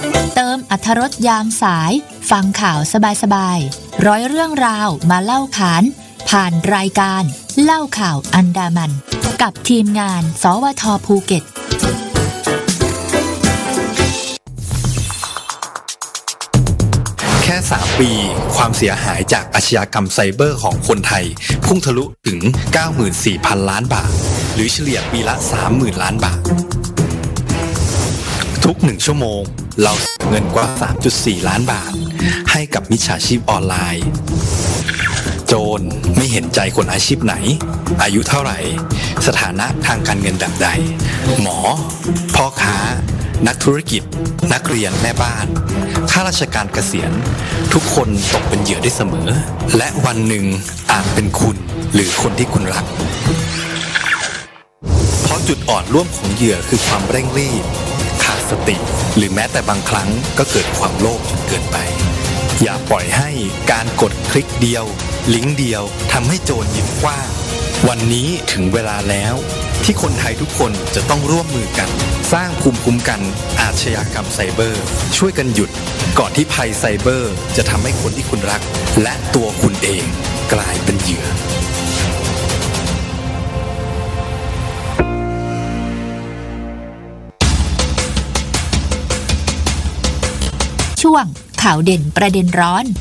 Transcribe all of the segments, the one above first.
เติมอรรถรสยามสายฟังข่าวสบายๆร้อยเรื่องราวมาเล่าขานผ่านรายการเล่าข่าวอันดามันกับทีมงานสวท.ภูเก็ตแค่3 ปีความเสียหายจากอาชญากรรมไซเบอร์ของคนไทยพุ่งทะลุถึง 94,000 ล้านบาทหรือเฉลี่ยปีละ 30,000 ล้านบาททุก1 ชั่วโมงเราเสียเงินกว่า 3.4 ล้านบาทให้กับมิจฉาชีพออนไลน์โจรไม่เห็นใจคนอาชีพไหนอายุเท่าไหร่สถานะทางการเงินแบบใดหมอพ่อค้านักธุรกิจนักเรียนแม่บ้านข้าราชการเกษียณทุกคนตกเป็นเหยื่อได้เสมอและวันหนึ่งอาจเป็นคุณหรือคนที่คุณรักเพราะจุดอ่อนร่วมของเหยื่อคือความเร่งรีบขาดสติหรือแม้แต่บางครั้งก็เกิดความโลภจนเกินไปอย่าปล่อยให้การกดคลิกเดียวลิงก์เดียวทำให้โจรยิ้มกว้างวันนี้ถึงเวลาแล้วที่คนไทยทุกคนจะต้องร่วมมือกันสร้างภูมิคุ้มกันอาชญากรรมไซเบอร์ช่วยกันหยุดก่อนที่ภัยไซเบอร์จะทำให้คนที่คุณรักและตัวคุณเองกลายเป็นเหยื่อช่วงข่าวเด่นประเด็นร้อน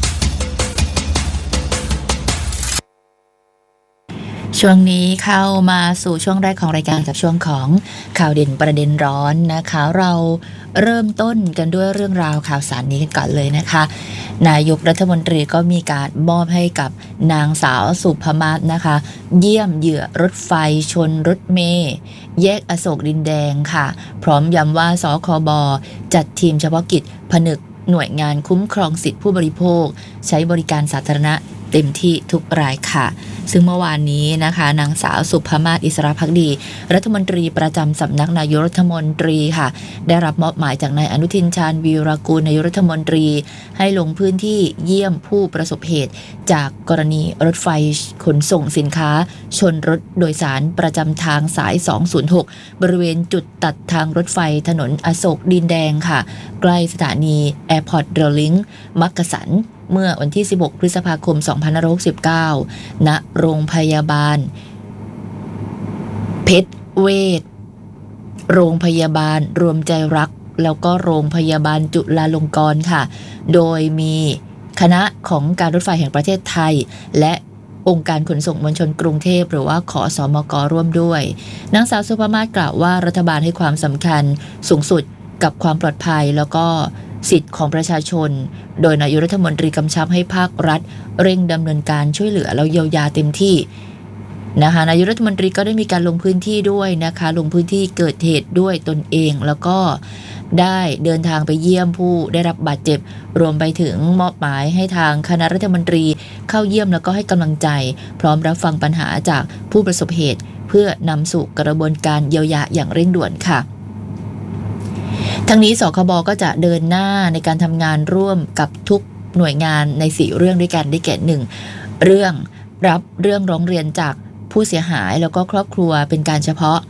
ช่วงนี้เข้ามาสู่ช่วงแรกของรายการกับช่วงของข่าวเด่นประเด็นร้อนนะคะเราเริ่มต้นกันด้วยเรื่องราวข่าวสารนี้กันก่อนเลยนะคะนายกรัฐมนตรีก็มีการมอบให้กับนางสาวสุภมาศนะคะเยี่ยมเหยื่อรถไฟชนรถเมล์แยกอโศกดินแดงค่ะพร้อมย้ำว่าสคบ.จัดทีมเฉพาะกิจผนึกหน่วยงานคุ้มครองสิทธิผู้บริโภคใช้บริการสาธารณะเต็มที่ทุกรายค่ะซึ่งเมื่อวานนี้นะคะนางสาวสุภมาศอิสระภักดีรัฐมนตรีประจำสำนักนายกรัฐมนตรีค่ะได้รับมอบหมายจากนายอนุทินชาญวีรกูลนายกรัฐมนตรีให้ลงพื้นที่เยี่ยมผู้ประสบเหตุจากกรณีรถไฟขนส่งสินค้าชนรถโดยสารประจำทางสาย206บริเวณจุดตัดทางรถไฟถนนอโศกดินแดงค่ะใกล้สถานีแอร์พอร์ตเรลลิงมักกะสันเมื่อวันที่16พฤษภาคม2569ณโรงพยาบาลเพชรเวชโรงพยาบาลรวมใจรักแล้วก็โรงพยาบาลจุฬาลงกรณ์ค่ะโดยมีคณะของการรถไฟแห่งประเทศไทยและองค์การขนส่งมวลชนกรุงเทพหรือว่าขสมก.ร่วมด้วยนางสาวสุภมาศกล่าวว่ารัฐบาลให้ความสำคัญสูงสุดกับความปลอดภัยแล้วก็สิทธิของประชาชนโดยนายกรัฐมนตรีกำชับให้ภาครัฐเร่งดำเนินการช่วยเหลือแล้วเยียวยาเต็มที่นะคะนายกรัฐมนตรีก็ได้มีการลงพื้นที่ด้วยนะคะลงพื้นที่เกิดเหตุด้วยตนเองแล้วก็ได้เดินทางไปเยี่ยมผู้ได้รับบาดเจ็บรวมไปถึงมอบหมายให้ทางคณะรัฐมนตรีเข้าเยี่ยมแล้วก็ให้กำลังใจพร้อมรับฟังปัญหาจากผู้ประสบเหตุเพื่อนำสู่กระบวนการเยียวยาอย่างเร่งด่วนค่ะทั้งนี้สคบ.ก็จะเดินหน้าในการทำงานร่วมกับทุกหน่วยงานใน4เรื่องด้วยกันได้แก่1เรื่องรับเรื่องร้องเรียนจากผู้เสียหายแล้วก็ครอบครัวเป็นการเฉพาะ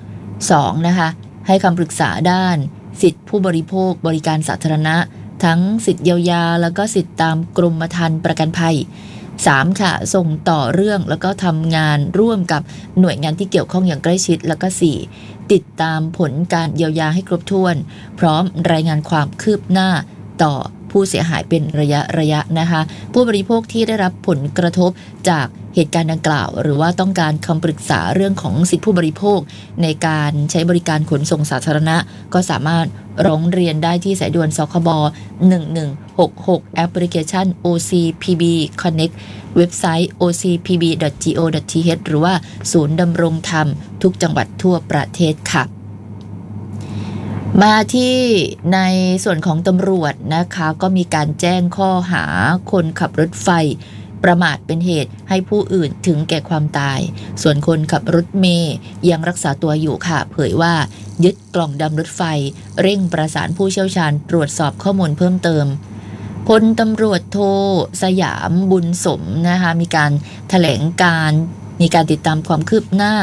2นะคะให้คำปรึกษาด้านสิทธิผู้บริโภคบริการสาธารณะทั้งสิทธิเยียวยาแล้วก็สิทธิตามกรมธรรม์ประกันภัย3ค่ะส่งต่อเรื่องแล้วก็ทำงานร่วมกับหน่วยงานที่เกี่ยวข้องอย่างใกล้ชิดแล้วก็4ติดตามผลการเยียวยาให้ครบถ้วนพร้อมรายงานความคืบหน้าต่อผู้เสียหายเป็นระยะนะคะผู้บริโภคที่ได้รับผลกระทบจากเหตุการณ์ดังกล่าวหรือว่าต้องการคำปรึกษาเรื่องของสิทธิผู้บริโภคในการใช้บริการขนส่งสาธารณะก็สามารถร้องเรียนได้ที่สายด่วนสคบ1166แอปพลิเคชัน OCPB Connect เว็บไซต์ ocpb.go.th หรือว่าศูนย์ดำรงธรรมทุกจังหวัดทั่วประเทศค่ะมาที่ในส่วนของตำรวจนะคะก็มีการแจ้งข้อหาคนขับรถไฟประมาทเป็นเหตุให้ผู้อื่นถึงแก่ความตายส่วนคนขับรถเมล์ยังรักษาตัวอยู่ค่ะเผยว่ายึดกล่องดำรถไฟเร่งประสานผู้เชี่ยวชาญตรวจสอบข้อมูลเพิ่มเติมพลตำรวจโทสยามบุญสมนะคะมีการแถลงการมีการติดตามความคืบหน้า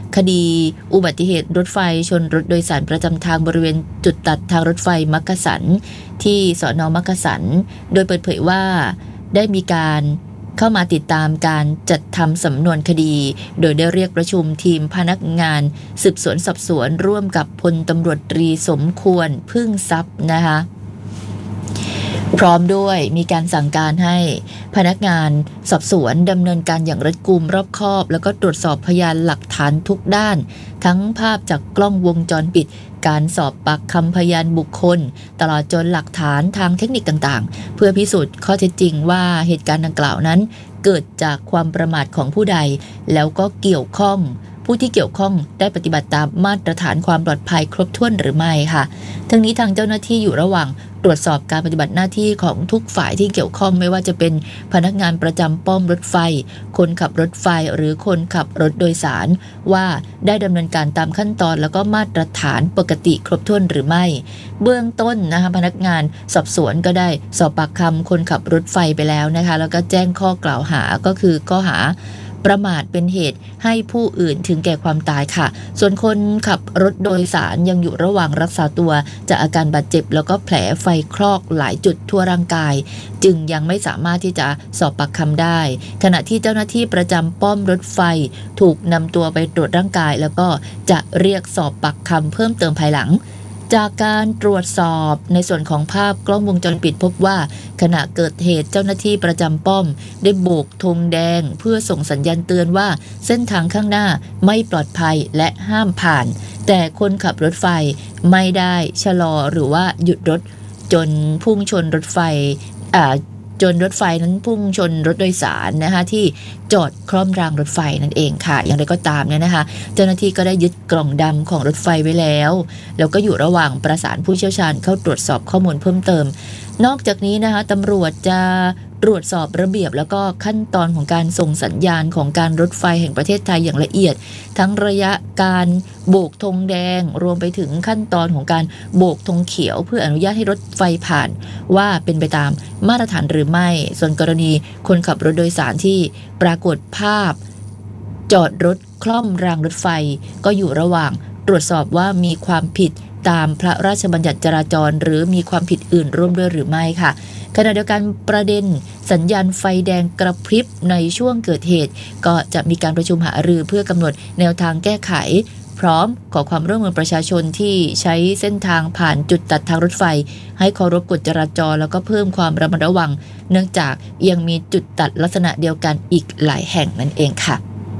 คดีอุบัติเหตุรถไฟชนรถโดยสารประจำทางบริเวณจุดตัดทางรถไฟมักกะสันที่สน.มักกะสันโดยเปิดเผยว่าได้มีการเข้ามาติดตามการจัดทำสำนวนคดีโดยได้เรียกประชุมทีมพนักงานสืบสวนสอบสวนร่วมกับพลตำรวจตรีสมควรพึ่งทรัพย์นะคะพร้อมด้วยมีการสั่งการให้พนักงานสอบสวนดำเนินการอย่างรัดกุมรอบคอบแล้วก็ตรวจสอบพยานหลักฐานทุกด้านทั้งภาพจากกล้องวงจรปิดการสอบปากคำพยานบุคคลตลอดจนหลักฐานทางเทคนิคต่างๆเพื่อพิสูจน์ข้อเท็จจริงว่าเหตุการณ์ดังกล่าวนั้นเกิดจากความประมาทของผู้ใดแล้วก็เกี่ยวข้องผู้ที่เกี่ยวข้องได้ปฏิบัติตามมาตรฐานความปลอดภัยครบถ้วนหรือไม่ค่ะทั้งนี้ทางเจ้าหน้าที่อยู่ระหว่างตรวจสอบการปฏิบัติหน้าที่ของทุกฝ่ายที่เกี่ยวข้องไม่ว่าจะเป็นพนักงานประจำป้อมรถไฟคนขับรถไฟหรือคนขับรถโดยสารว่าได้ดำเนินการตามขั้นตอนแล้วก็มาตรฐานปกติครบถ้วนหรือไม่เบื้องต้นนะคะพนักงานสอบสวนก็ได้สอบปากคำคนขับรถไฟไปแล้วนะคะแล้วก็แจ้งข้อกล่าวหาก็คือข้อหาประมาทเป็นเหตุให้ผู้อื่นถึงแก่ความตายค่ะส่วนคนขับรถโดยสารยังอยู่ระหว่างรักษาตัวจากอาการบาดเจ็บแล้วก็แผลไฟคลอกหลายจุดทั่วร่างกายจึงยังไม่สามารถที่จะสอบปากคำได้ขณะที่เจ้าหน้าที่ประจำป้อมรถไฟถูกนำตัวไปตรวจร่างกายแล้วก็จะเรียกสอบปากคำเพิ่มเติมภายหลังจากการตรวจสอบในส่วนของภาพกล้องวงจรปิดพบว่าขณะเกิดเหตุเจ้าหน้าที่ประจำป้อมได้โบกธงแดงเพื่อส่งสัญญาณเตือนว่าเส้นทางข้างหน้าไม่ปลอดภัยและห้ามผ่านแต่คนขับรถไฟไม่ได้ชะลอหรือว่าหยุดรถจนพุ่งชนรถไฟจนรถไฟนั้นพุ่งชนรถโดยสารนะคะที่จอดคล่อมรางรถไฟนั่นเองค่ะอย่างไรก็ตามเนี่ยนะคะเจ้าหน้าที่ก็ได้ยึดกล่องดำของรถไฟไว้แล้วก็อยู่ระหว่างประสานผู้เชี่ยวชาญเข้าตรวจสอบข้อมูลเพิ่มเติมนอกจากนี้นะคะตำรวจจะตรวจสอบระเบียบแล้วก็ขั้นตอนของการส่งสัญญาณของการรถไฟแห่งประเทศไทยอย่างละเอียดทั้งระยะการโบกธงแดงรวมไปถึงขั้นตอนของการโบกธงเขียวเพื่ออนุญาตให้รถไฟผ่านว่าเป็นไปตามมาตรฐานหรือไม่ส่วนกรณีคนขับรถโดยสารที่ปรากฏภาพจอดรถคล่อมรางรถไฟก็อยู่ระหว่างตรวจสอบว่ามีความผิดตามพระราชบัญญัติจราจรหรือมีความผิดอื่นร่วมด้วยหรือไม่ค่ะขณะเดียวกันประเด็นสัญญาณไฟแดงกระพริบในช่วงเกิดเหตุก็จะมีการประชุมหารือเพื่อกำหนดแนวทางแก้ไขพร้อมขอความร่วมมือประชาชนที่ใช้เส้นทางผ่านจุดตัดทางรถไฟให้เคารพกฎจราจรแล้วก็เพิ่มความระมัดระวังเนื่องจากยังมีจุดตัดลักษณะเดียวกันอีกหลายแห่งนั่นเองค่ะ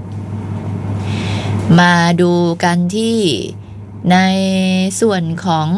มาดูกันที่ในส่วนของ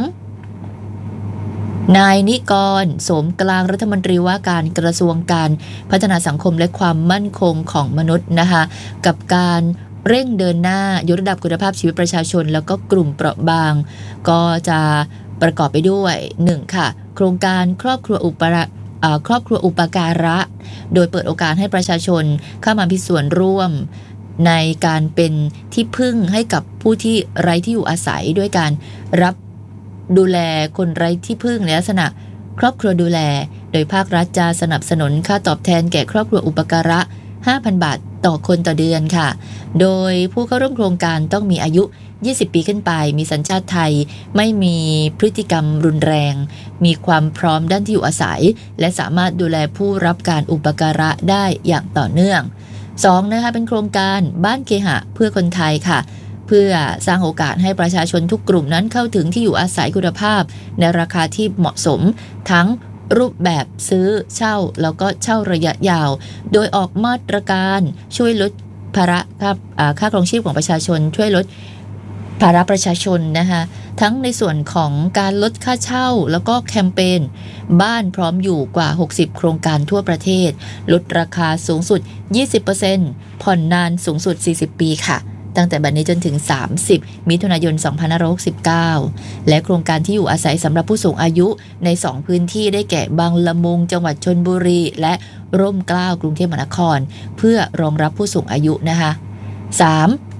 นายนิกรโสมกลางรัฐมนตรีว่าการกระทรวงการพัฒนาสังคมและความมั่นคงของมนุษย์นะคะกับการเร่งเดินหน้ายกระดับคุณภาพชีวิตประชาชนแล้วก็กลุ่มเปราะบางก็จะประกอบไปด้วย1ค่ะโครงการครอบครัวอุปการะโดยเปิดโอกาสให้ประชาชนเข้ามามีส่วนร่วมในการเป็นที่พึ่งให้กับผู้ที่ไร้ที่อยู่อาศัยด้วยการรับดูแลคนไร้ที่พึ่งในลักษณะครอบครัวดูแลโดยภาครัฐจะสนับสนุนค่าตอบแทนแก่ครอบครัวอุปการะ 5,000 บาทต่อคนต่อเดือนค่ะโดยผู้เข้าร่วมโครงการต้องมีอายุ20 ปีขึ้นไปมีสัญชาติไทยไม่มีพฤติกรรมรุนแรงมีความพร้อมด้านที่อยู่อาศัยและสามารถดูแลผู้รับการอุปการะได้อย่างต่อเนื่อง2นะคะเป็นโครงการบ้านเคหะเพื่อคนไทยค่ะเพื่อสร้างโอกาสให้ประชาชนทุกกลุ่มนั้นเข้าถึงที่อยู่อาศัยคุณภาพในราคาที่เหมาะสมทั้งรูปแบบซื้อเช่าแล้วก็เช่าระยะยาวโดยออกมาตรการช่วยลดภาระค่าครองชีพของประชาชนช่วยลดภาระประชาชนนะคะทั้งในส่วนของการลดค่าเช่าแล้วก็แคมเปญบ้านพร้อมอยู่กว่า60โครงการทั่วประเทศลดราคาสูงสุด 20% ผ่อนนานสูงสุด40ปีค่ะตั้งแต่บัดนี้จนถึง30มิถุนายน2569และโครงการที่อยู่อาศัยสำหรับผู้สูงอายุใน2พื้นที่ได้แก่บางละมุงจังหวัดชลบุรีและร่มเกล้ากรุงเทพมหานครเพื่อรองรับผู้สูงอายุนะคะ3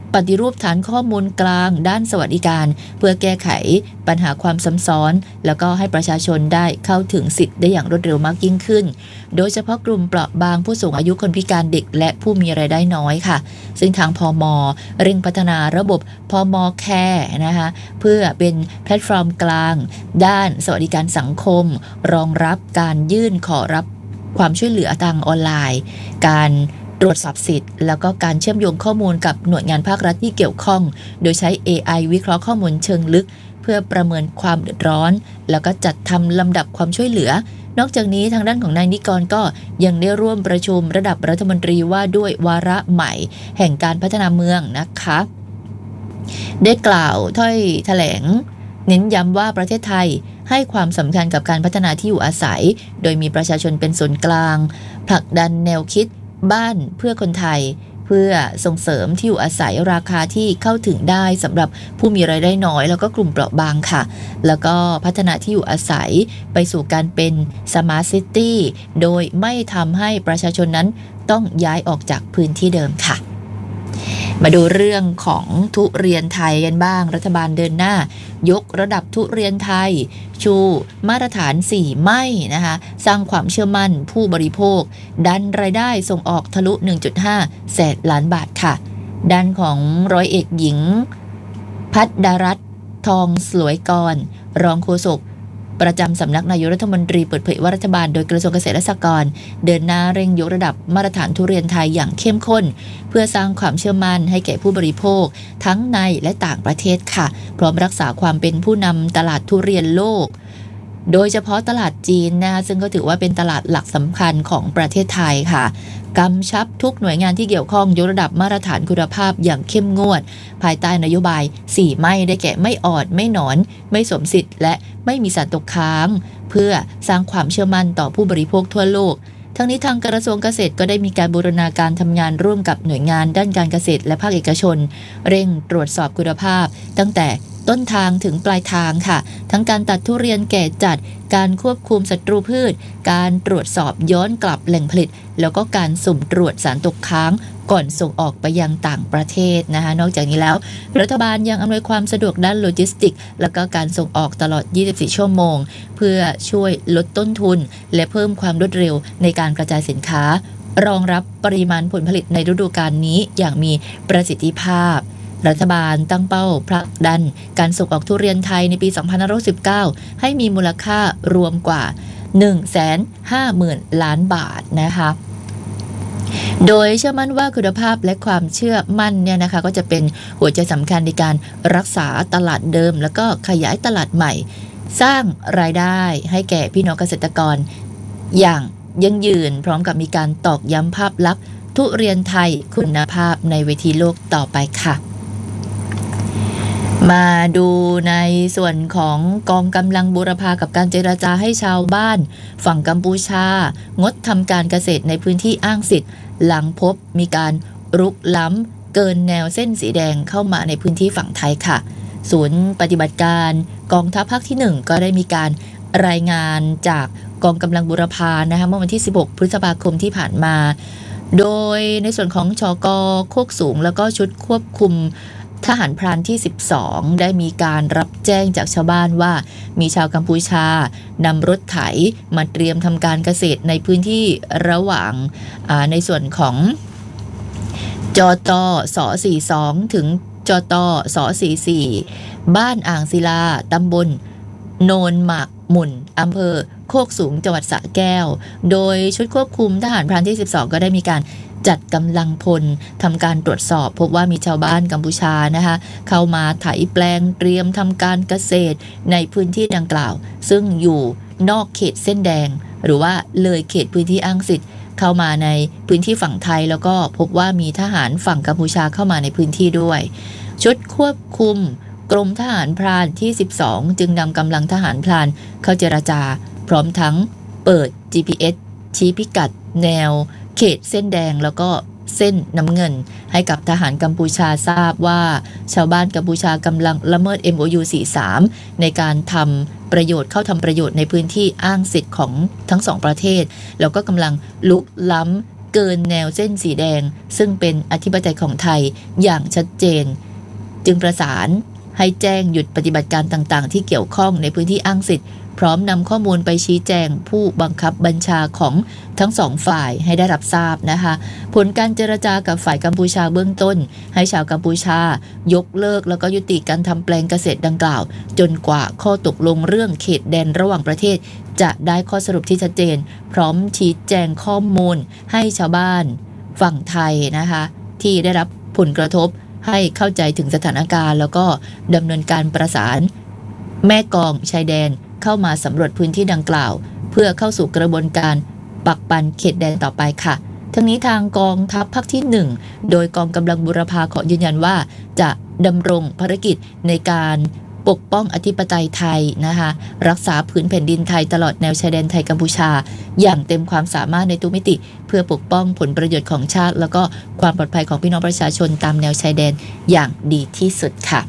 ปฏิรูปฐานข้อมูลกลางด้านสวัสดิการเพื่อแก้ไขปัญหาความซ้ำซ้อนแล้วก็ให้ประชาชนได้เข้าถึงสิทธิ์ได้อย่างรวดเร็วมากยิ่งขึ้นโดยเฉพาะกลุ่มเปราะบางผู้สูงอายุคนพิการเด็กและผู้มีรายได้น้อยค่ะซึ่งทางพม.เร่งพัฒนาระบบพม.แคร์นะคะเพื่อเป็นแพลตฟอร์มกลางด้านสวัสดิการสังคมรองรับการยื่นขอรับความช่วยเหลือทางออนไลน์การตรวจสอบสิทธิ์แล้วก็การเชื่อมโยงข้อมูลกับหน่วยงานภาครัฐที่เกี่ยวข้องโดยใช้ AI วิเคราะห์ข้อมูลเชิงลึกเพื่อประเมินความเดือดร้อนแล้วก็จัดทำลำดับความช่วยเหลือนอกจากนี้ทางด้านของนายนิกรก็ยังได้ร่วมประชุมระดับรัฐมนตรีว่าด้วยวาระใหม่แห่งการพัฒนาเมืองนะคะได้กล่าวถ้อยแถลงเน้นย้ำว่าประเทศไทยให้ความสำคัญกับการพัฒนาที่อยู่อาศัยโดยมีประชาชนเป็นศูนย์กลางผลักดันแนวคิดบ้านเพื่อคนไทยเพื่อส่งเสริมที่อยู่อาศัยราคาที่เข้าถึงได้สำหรับผู้มีรายได้น้อยแล้วก็กลุ่มเปราะบางค่ะแล้วก็พัฒนาที่อยู่อาศัยไปสู่การเป็น Smart City โดยไม่ทำให้ประชาชนนั้นต้องย้ายออกจากพื้นที่เดิมค่ะมาดูเรื่องของทุเรียนไทยกันบ้างรัฐบาลเดินหน้ายกระดับทุเรียนไทยชูมาตรฐาน4ไม่นะคะสร้างความเชื่อมั่นผู้บริโภคดันรายได้ส่งออกทะลุ 1.5 แสนล้านบาทค่ะด้านของร้อยเอกหญิงพัฒดารัตน์ทองสลวยกรรองโฆษกประจำสำนักนายกรัฐมนตรีเปิดเผยว่ารัฐบาลโดยกระทรวงเกษตรและสหกรณ์เดินหน้าเร่งยกระดับมาตรฐานทุเรียนไทยอย่างเข้มข้นเพื่อสร้างความเชื่อมั่นให้แก่ผู้บริโภคทั้งในและต่างประเทศค่ะพร้อมรักษาความเป็นผู้นำตลาดทุเรียนโลกโดยเฉพาะตลาดจีนนะคะซึ่งก็ถือว่าเป็นตลาดหลักสำคัญของประเทศไทยค่ะกำชับทุกหน่วยงานที่เกี่ยวข้องยกระดับมาตรฐานคุณภาพอย่างเข้มงวดภายใต้นโยบาย4ไม่ได้แก่ไม่ออดไม่หนอนไม่สวมสิทธิ์และไม่มีสารตกค้างเพื่อสร้างความเชื่อมั่นต่อผู้บริโภคทั่วโลกทั้งนี้ทางกระทรวงเกษตรก็ได้มีการบูรณาการทำงานร่วมกับหน่วยงานด้านการเกษตรและภาคเอกชนเร่งตรวจสอบคุณภาพตั้งแต่ต้นทางถึงปลายทางค่ะทั้งการตัดทุเรียนแก่จัดการควบคุมศัตรูพืชการตรวจสอบย้อนกลับแหล่งผลิตแล้วก็การสุ่มตรวจสารตกค้างก่อนส่งออกไปยังต่างประเทศนะคะนอกจากนี้แล้วรัฐบาลยังอำนวยความสะดวกด้านโลจิสติกส์แล้วก็การส่งออกตลอด24ชั่วโมงเพื่อช่วยลดต้นทุนและเพิ่มความรวดเร็วในการกระจายสินค้ารองรับปริมาณผลผลิตในฤดูกาลนี้อย่างมีประสิทธิภาพรัฐบาลตั้งเป้าผลักดันการส่งออกทุเรียนไทยในปี 2519 ให้มีมูลค่ารวมกว่า 150,000 ล้านบาทนะคะโดยเชื่อมั่นว่าคุณภาพและความเชื่อมั่นเนี่ยนะคะก็จะเป็นหัวใจสำคัญในการรักษาตลาดเดิมแล้วก็ขยายตลาดใหม่สร้างรายได้ให้แก่พี่น้องเกษตรกรอย่างยั่งยืนพร้อมกับมีการตอกย้ำภาพลักษณ์ทุเรียนไทยคุณภาพในเวทีโลกต่อไปค่ะมาดูในส่วนของกองกำลังบูรพากับการเจรจาให้ชาวบ้านฝั่งกัมพูชางดทำการเกษตรในพื้นที่อ้างสิทธิ์หลังพบมีการรุกล้ำเกินแนวเส้นสีแดงเข้ามาในพื้นที่ฝั่งไทยค่ะศูนย์ปฏิบัติการกองทัพภาคที่ 1ก็ได้มีการรายงานจากกองกำลังบูรพานะคะเมื่อวันที่16พฤษภาคมที่ผ่านมาโดยในส่วนของชก.โคกสูงแล้วก็ชุดควบคุมทหารพรานที่12ได้มีการรับแจ้งจากชาวบ้านว่ามีชาวกัมพูชานำรถไถมาเตรียมทำการเกษตรในพื้นที่ระหว่างในส่วนของจตส42ถึงจตส44บ้านอ่างศิลาตำบลโนนหมากหมุนอำเภอโคกสูงจังหวัดสระแก้วโดยชุดควบคุมทหารพรานที่12ก็ได้มีการจัดกำลังพลทำการตรวจสอบพบว่ามีชาวบ้านกัมพูชานะคะเข้ามาไถแปลงเตรียมทำการเกษตรในพื้นที่ดังกล่าวซึ่งอยู่นอกเขตเส้นแดงหรือว่าเลยเขตพื้นที่อ้างสิทธิ์เข้ามาในพื้นที่ฝั่งไทยแล้วก็พบว่ามีทหารฝั่งกัมพูชาเข้ามาในพื้นที่ด้วยชุดควบคุมกรมทหารพรานที่12จึงนำกำลังทหารพรานเข้าเจรจาพร้อมทั้งเปิด GPS ชี้พิกัดแนวเขตเส้นแดงแล้วก็เส้นน้ำเงินให้กับทหารกัมพูชาทราบว่าชาวบ้านกัมพูชากำลังละเมิด MOU 43ในการทำประโยชน์เข้าทำประโยชน์ในพื้นที่อ้างสิทธิ์ของทั้งสองประเทศแล้วก็กำลังลุกล้ำเกินแนวเส้นสีแดงซึ่งเป็นอธิปไตยของไทยอย่างชัดเจนจึงประสานให้แจ้งหยุดปฏิบัติการต่างๆที่เกี่ยวข้องในพื้นที่อ้างสิทธิ์พร้อมนำข้อมูลไปชี้แจงผู้บังคับบัญชาของทั้งสองฝ่ายให้ได้รับทราบนะคะผลการเจรจากับฝ่ายกัมพูชาเบื้องต้นให้ชาวกัมพูชายกเลิกแล้วก็ยุติการทำแปลงเกษตรดังกล่าวจนกว่าข้อตกลงเรื่องเขตแดนระหว่างประเทศจะได้ข้อสรุปที่ชัดเจนพร้อมชี้แจงข้อมูลให้ชาวบ้านฝั่งไทยนะคะที่ได้รับผลกระทบให้เข้าใจถึงสถานการณ์แล้วก็ดำเนินการประสานแม่กองชายแดนเข้ามาสำรวจพื้นที่ดังกล่าวเพื่อเข้าสู่กระบวนการปักปันเขตแดนต่อไปค่ะทั้งนี้ทางกองทัพภาคที่1โดยกองกำลังบูรพาขอยืนยันว่าจะดำรงภารกิจในการปกป้องอธิปไตยไทยนะคะรักษาพื้นแผ่นดินไทยตลอดแนวชายแดนไทยกัมพูชาอย่างเต็มความสามารถในทุกมิติเพื่อปกป้องผลประโยชน์ของชาติแล้วก็ความปลอดภัยของพี่น้องประชาชนตามแนวชายแดนอย่างดีที่สุดค่ะ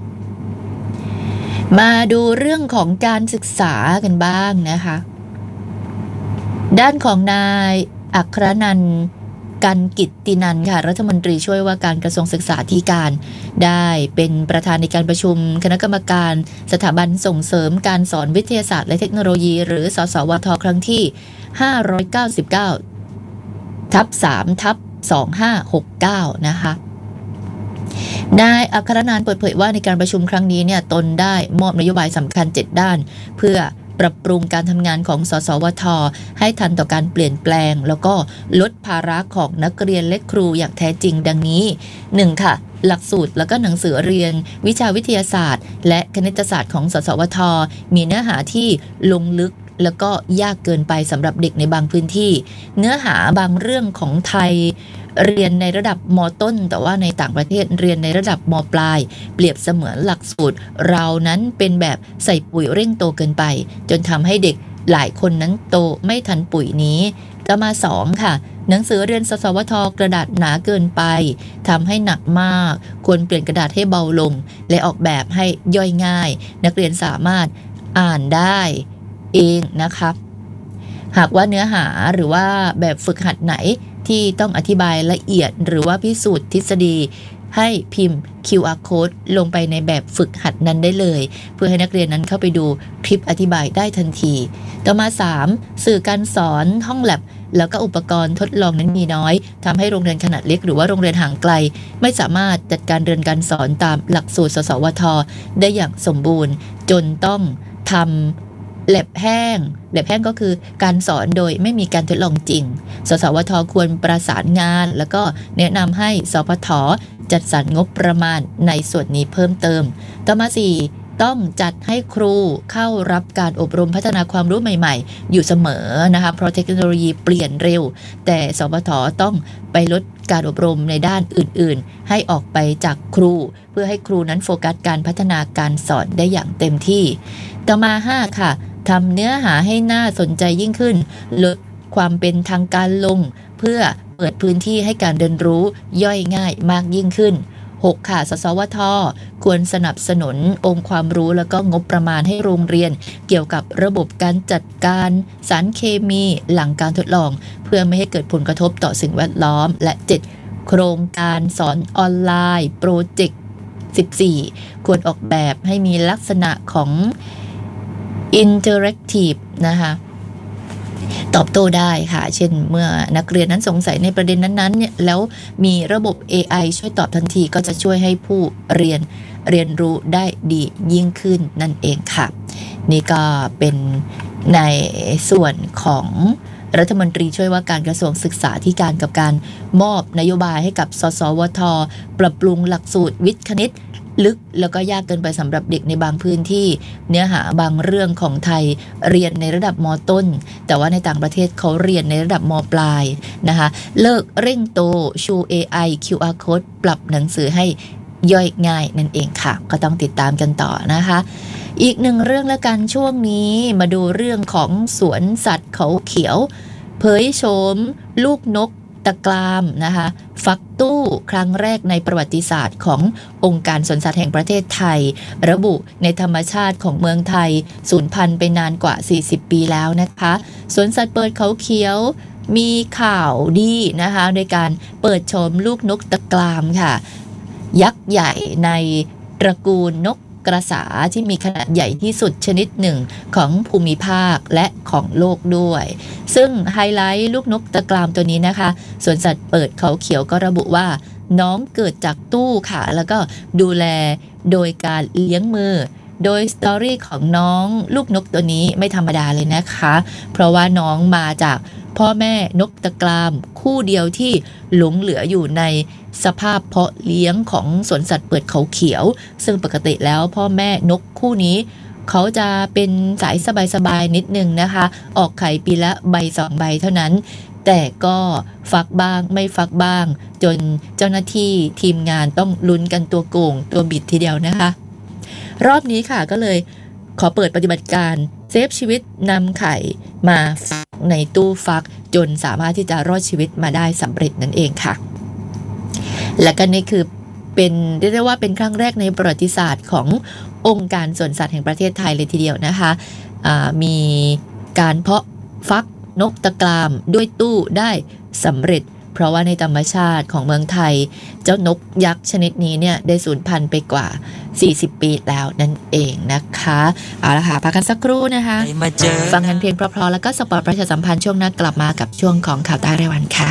มาดูเรื่องของการศึกษากันบ้างนะคะด้านของนายอัครนันท์กันกิตตินันท์ค่ะรัฐมนตรีช่วยว่าการกระทรวงศึกษาธิการได้เป็นประธานในการประชุมคณะกรรมการสถาบันส่งเสริมการสอนวิทยาศาสตร์และเทคโนโลยีหรือสสวทครั้งที่599/3/2569นะคะนายอัครนันท์เปิดเผยว่าในการประชุมครั้งนี้เนี่ยตนได้มอบนโยบายสำคัญ7ด้านเพื่อปรับปรุงการทำงานของสสวทให้ทันต่อการเปลี่ยนแปลงแล้วก็ลดภาระของนักเรียนและครูอย่างแท้จริงดังนี้ 1. ค่ะหลักสูตรแล้วก็หนังสือเรียนวิชาวิทยาศาสตร์และคณิตศาสตร์ของสสวทมีเนื้อหาที่ลงลึกแล้วก็ยากเกินไปสำหรับเด็กในบางพื้นที่เนื้อหาบางเรื่องของไทยเรียนในระดับม.ต้นแต่ว่าในต่างประเทศเรียนในระดับม.ปลายเปรียบเสมือนหลักสูตรเรานั้นเป็นแบบใส่ปุ๋ยเร่งโตเกินไปจนทำให้เด็กหลายคนนั้นโตไม่ทันปุ๋ยนี้ต่อมา 2 ค่ะหนังสือเรียนสสวทกระดาษหนาเกินไปทำให้หนักมากควรเปลี่ยนกระดาษให้เบาลงและออกแบบให้ย่อยง่ายนักเรียนสามารถอ่านได้เองนะครับหากว่าเนื้อหาหรือว่าแบบฝึกหัดไหนที่ต้องอธิบายละเอียดหรือว่าพิสูจน์ทฤษฎีให้พิมพ์ QR code ลงไปในแบบฝึกหัดนั้นได้เลยเพื่อให้นักเรียนนั้นเข้าไปดูคลิปอธิบายได้ทันทีต่อมา 3. สื่อการสอนห้องแลบแล้วก็อุปกรณ์ทดลองนั้นมีน้อยทำให้โรงเรียนขนาดเล็กหรือว่าโรงเรียนห่างไกลไม่สามารถจัดการเรียนการสอนตามหลักสูตรสสวทได้อย่างสมบูรณ์จนต้องทำแลบแห้งก็คือการสอนโดยไม่มีการทดลองจริงสสวทควรประสานงานแล้วก็แนะนำให้สพทจัดสรรงบประมาณในส่วนนี้เพิ่มเติมต่อมา 4. ต้องจัดให้ครูเข้ารับการอบรมพัฒนาความรู้ใหม่ๆอยู่เสมอนะคะเพราะเทคโนโลยีเปลี่ยนเร็วแต่สพทต้องไปลดการอบรมในด้านอื่นๆให้ออกไปจากครูเพื่อให้ครูนั้นโฟกัสการพัฒนาการสอนได้อย่างเต็มที่ต่อมา 5 ค่ะทำเนื้อหาให้น่าสนใจยิ่งขึ้นลดความเป็นทางการลงเพื่อเปิดพื้นที่ให้การเรียนรู้ย่อยง่ายมากยิ่งขึ้น 6 ค่ะสสวทควรสนับสนุนองค์ความรู้แล้วก็งบประมาณให้โรงเรียนเกี่ยวกับระบบการจัดการสารเคมีหลังการทดลองเพื่อไม่ให้เกิดผลกระทบต่อสิ่งแวดล้อมและ 7 โครงการสอนออนไลน์โปรเจกต์ 14 ควรออกแบบให้มีลักษณะของinteractive นะคะตอบโต้ได้ค่ะเช่นเมื่อนักเรียนนั้นสงสัยในประเด็นนั้นๆเนี่ยแล้วมีระบบ AI ช่วยตอบทันทีก็จะช่วยให้ผู้เรียนรู้ได้ดียิ่งขึ้นนั่นเองค่ะนี่ก็เป็นในส่วนของรัฐมนตรีช่วยว่าการกระทรวงศึกษาธิการกับการมอบนโยบายให้กับสสวทปรับปรุงหลักสูตรวิทย์คณิตลึกแล้วก็ยากเกินไปสำหรับเด็กในบางพื้นที่เนื้อหาบางเรื่องของไทยเรียนในระดับม.ต้นแต่ว่าในต่างประเทศเขาเรียนในระดับม.ปลายนะคะเลิกเร่งโตชู AI QR code ปรับหนังสือให้ย่อยง่ายนั่นเองค่ะก็ต้องติดตามกันต่อนะคะอีกหนึ่งเรื่องและกันช่วงนี้มาดูเรื่องของสวนสัตว์เขาเขียวเผยโฉมลูกนกตะกรามนะคะฟักตู้ครั้งแรกในประวัติศาสตร์ขององค์การสวนสัตว์แห่งประเทศไทยระบุในธรรมชาติของเมืองไทยสูญพันธุ์ไปนานกว่า40ปีแล้วนะคะสวนสัตว์เปิดเขาเขียวมีข่าวดีนะคะโดยการเปิดชมลูกนกตะกรามค่ะยักษ์ใหญ่ในตระกูลนกกระสาที่มีขนาดใหญ่ที่สุดชนิดหนึ่งของภูมิภาคและของโลกด้วยซึ่งไฮไลท์ลูกนกตะกรามตัวนี้นะคะสวนสัตว์เปิดเขาเขียวก็ระบุว่าน้องเกิดจากตู้ค่ะแล้วก็ดูแลโดยการเลี้ยงมือโดยสตอรี่ของน้องลูกนกตัวนี้ไม่ธรรมดาเลยนะคะเพราะว่าน้องมาจากพ่อแม่นกตะกรามคู่เดียวที่หลงเหลืออยู่ในสภาพเพาะเลี้ยงของสวนสัตว์เปิดเขาเขียวซึ่งปกติแล้วพ่อแม่นกคู่นี้เขาจะเป็นสายสบายๆนิดนึงนะคะออกไข่ปีละใบ2 ใบเท่านั้นแต่ก็ฟักบ้างไม่ฟักบ้างจนเจ้าหน้าที่ทีมงานต้องลุ้นกันตัวโก่งตัวบิดทีเดียวนะคะรอบนี้ค่ะก็เลยขอเปิดปฏิบัติการเซฟชีวิตนำไข่มาฟักในตู้ฟักจนสามารถที่จะรอดชีวิตมาได้สำเร็จนั่นเองค่ะและก็นี่คือเป็นเรียกได้ว่าเป็นครั้งแรกในประวัติศาสตร์ขององค์การสวนสัตว์แห่งประเทศไทยเลยทีเดียวนะคะมีการเพาะฟักนกตะกรามด้วยตู้ได้สำเร็จเพราะว่าในธรรมชาติของเมืองไทยเจ้านกยักษ์ชนิดนี้เนี่ยได้สูญพันธุ์ไปกว่า40 ปีแล้วนั่นเองนะคะเอาละค่ะพักกันสักครู่นะคะฟังกันเพลงเพราะๆแล้วก็สปอร์ตประชาสัมพันธ์ช่วงหน้ากลับมากับช่วงของข่าวใต้รายวันค่ะ